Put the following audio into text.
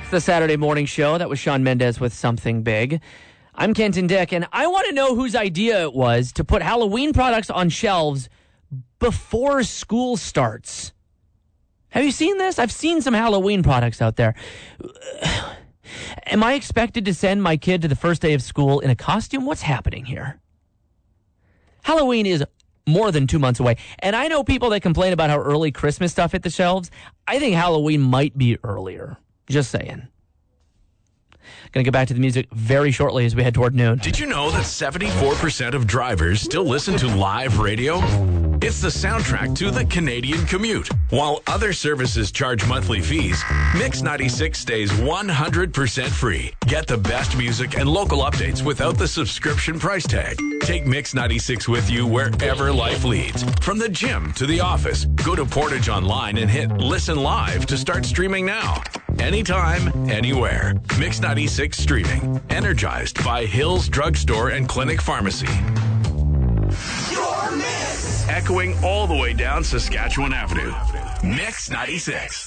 The Saturday Morning Show. That was Shawn Mendes with Something Big. I'm Kenton Dick, and I want to know whose idea it was to put Halloween products on shelves before school starts. Have you seen this? I've seen some Halloween products out there. Am I expected to send my kid to the first day of school in a costume? What's happening here? Halloween is more than 2 months away. And I know people that complain about how early Christmas stuff hit the shelves. I think Halloween might be earlier. Just saying. Going to get back to the music very shortly as we head toward noon. Did you know that 74% of drivers still listen to live radio? It's the soundtrack to the Canadian commute. While other services charge monthly fees, Mix 96 stays 100% free. Get the best music and local updates without the subscription price tag. Take Mix 96 with you wherever life leads. From the gym to the office, go to Portage Online and hit Listen Live to start streaming now. Anytime, anywhere. Mix 96 streaming. Energized by Hills Drugstore and Clinic Pharmacy. Your Mix! Echoing all the way down Saskatchewan Avenue. Mix 96.